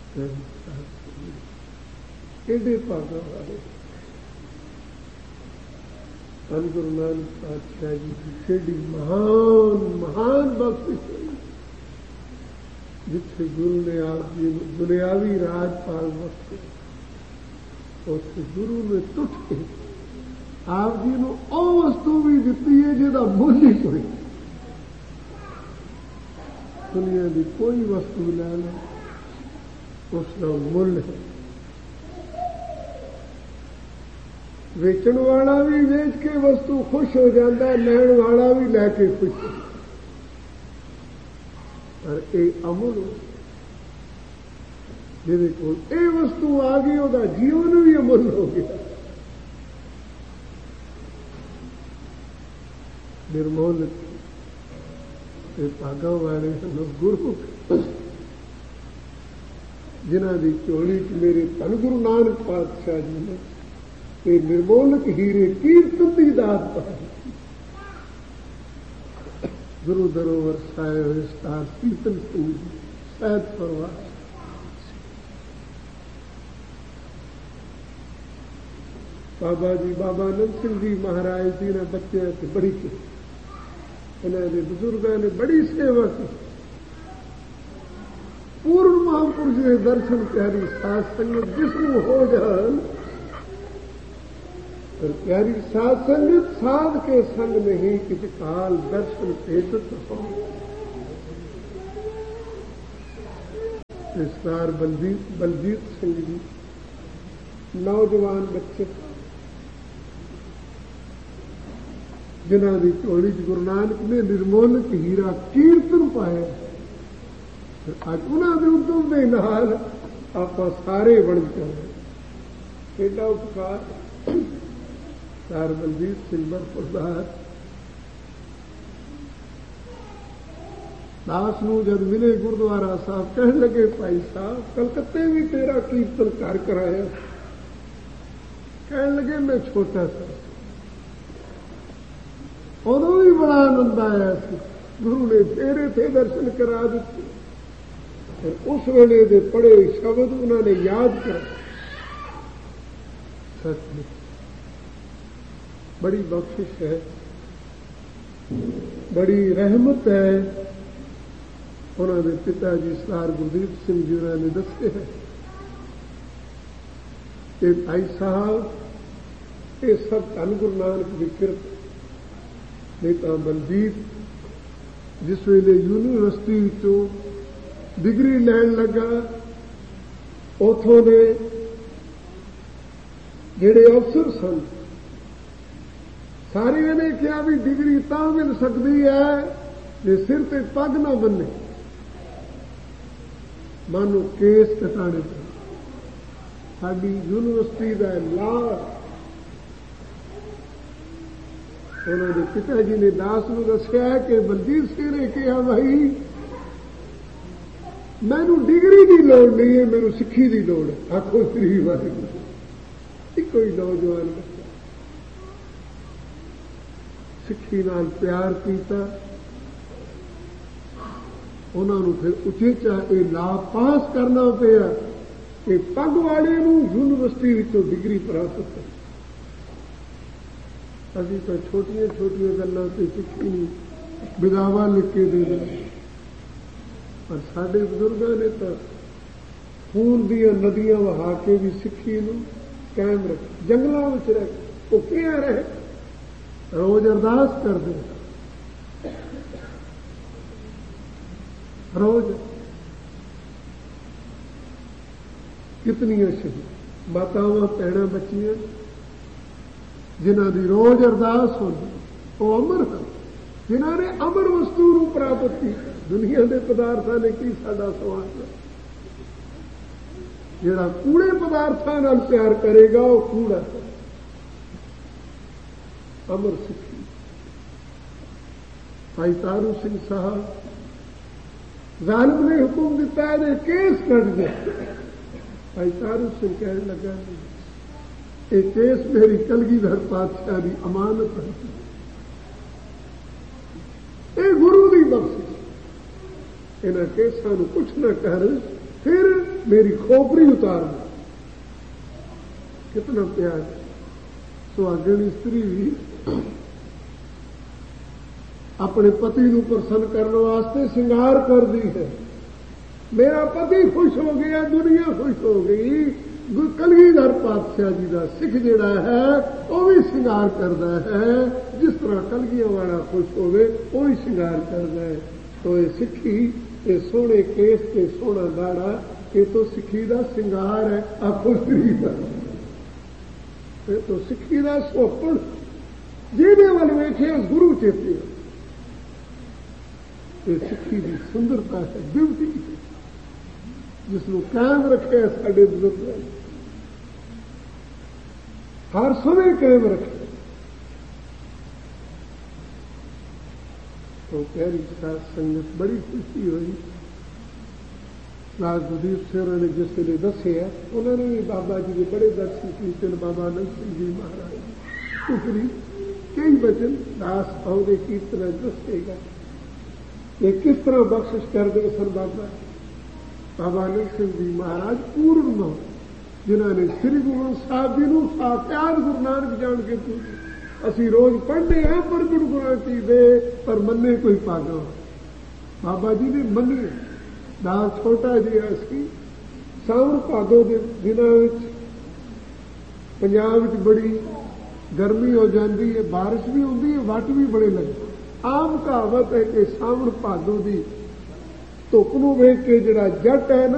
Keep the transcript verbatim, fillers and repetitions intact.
एडे भागा वाले धन गुरु नानक पातशाह जी की केडी महान महान बख्शिश हुई, जिथे गुरु ने आप जी दुनियावी राजपाल बख्शे, उस गुरु ने टुट के आप जी को ਉਹ वस्तु भी दी है जिहदा मुल ही कोई। दुनिया की कोई वस्तु लै लो उसका मुल है। वेचण वाला भी वेच के वस्तु खुश हो जाता है, लैण वाला भी लैके खुश हो, पर एक अमुल जिहदे कोल ये वस्तु आ गई उसका जीवन भी अमुल हो गया। निर्मोल भागा वाले गुरु जिन्हां दी झोली च मेरे धन गुरु नानक पातशाह जी ने ये निर्मोलक हीरे कीर्तन की दात पाई। गुरु दरोवर साए हुए स्टार कीर्तन सिंह जी सैद परवार, बाबा जी बाबा नंद सिंह जी महाराज जी ने बच्चे से बड़ी की, इन्होंने बुजुर्गों ने बड़ी सेवा की। पूर्ण महापुरुष ने दर्शन प्यारी साध संगत जिसमें हो जान, पर प्यारी साध संगत साध के संग नहीं किस काल दर्शन भेटत हो। सरदार बलजीत बलजीत सिंह जी नौजवान बच्चे जिन्हों की झोली च गुरु नानक ने निर्मोलक हीरा कीर्तन पाया, अज उन्होंने उद्यम के नाल आप सारे बन जाए। एडा उपकार सरदार बलजीत सिंह बरपुरदार दास नूं जब मिले गुरुद्वारा साहब कहने लगे, भाई साहब कलकत्ते भी तेरा कीर्तन कर कराया। कहने लगे मैं छोटा था, उदों भी बड़ा आनंद आया सी, गुरु ने फेरे थे दर्शन करा दिते, फिर उस वेले दे पढ़े शब्द उन्होंने याद कर। सच में बड़ी बख्शिश है, बड़ी रहमत है। उन्होंने पिता जी सरदार गुरदीप सिंह जी ने दसे है कि भाई साहब ये सब धन गुरु नानक की किरत। नहीं तो बलजीत जिस वेले यूनिवर्सिटी चो डिग्री लैन लगा, उथों ने जेड़े अफसर सन सारे ने कहा भी डिग्री तां मिल सकती है जे सिर ते पग ना बने, मानो केस कटाने पे। साडी यूनिवर्सिटी का ला उन्होंने पिताजी ने दास नूं दस्सिया कि बलजीत सिंह ने कहा भाई मैनू डिग्री की लोड़ नहीं है, मैनू सिक्खी की लोड़ है। आखो श्री वाहिगुरू। कोई नौजवान बच्चा सिक्खी नाल प्यार किया, उन्होंने फिर उचेचा ये ला पास करना पिया कि पग वाले यूनिवर्सिटी विचों डिग्री प्राप्त है। अभी तो छोटिया छोटिया गल्लां ते सिक्खी नहीं बिदावा लिख के दे देना, पर साडे बुजुर्गों ने तो खून दियां नदियां वहा के भी सिक्खी नूं कायम रख। जंगलों में रह भुखिया रहे, रोज अरदास करते, रोज कितनियां शहीद मातावां भैणां बच्चियां जिन्हां दी रोज अरदास होती, वो अमर हैं। जिन्हां ने अमर वस्तु नूं प्राप्त की। दुनिया के पदार्थों ने की साडा सवाल, जिहड़ा कूड़े पदार्थों नाल प्यार करेगा वो कूड़ा है। अमर सिक्खी भाई तारू सिंह साहब जालिम ने हुक्म दिता है केस कट दे। भाई तारू सिंह कहने लगा ये केस मेरी कलगीधर पातशाह की अमानत है, ये गुरु की बख्शिश, इन्होंने केसा कुछ न कर। फिर मेरी खोपरी उतार दो। कितना प्यार। सुहागण स्त्री भी अपने पति को प्रसन्न करने वास्ते श्रृंगार कर दी है। मेरा पति खुश हो गया, दुनिया खुश हो गई। कलगीधर पातशाह जी का सिख जिहड़ा है वह भी श्रृंगार करता है, जिस तरह कलगियां वाला खुश होवे वही श्रृंगार करता है। तो ये सिखी, ये सोने केस ते सोना दाड़ा, ये तो सिखी का श्रृंगार है। आखो स्त्री का ये तो सिखी का सुपन, जिहदे वल वेखे गुरु चेते। ये सिखी की सुंदरता है, ब्यूटी है, जिसनों कायम रखे साडे बुजुर्ग, हर समय कायम रखे। तो प्यारी साथ संगत बड़ी खुशी हुई। राजदीप सिंह ने जिस वे दसे है, उन्होंने भी बाबा जी के बड़े दर्शन कीते। बाबा आनंद सिंह जी महाराज उपरी कई वचन दास भाव कीर्तन दसेगा, ये किस तरह बख्शिश कर दे सर बाबा। बाबा आनंद सिंह जी महाराज पूर्ण, जिन्होंने श्री गुरु साहब जी को साक्षात गुरु नानक जान के पूछे। असी रोज पढ़ते हैं पर गुरु गुरु की दे, पर मन्ने कोई पागा। बाबा जी ने मन्ने दास छोटा जी इसकी सावन भादो के दिनों पंजाब बड़ी गर्मी हो जाती है, बारिश भी होती है, वट भी बड़े लगते। आम कहावत है कि सावन भादो की धुप नूं वेख के जिहड़ा जट है ना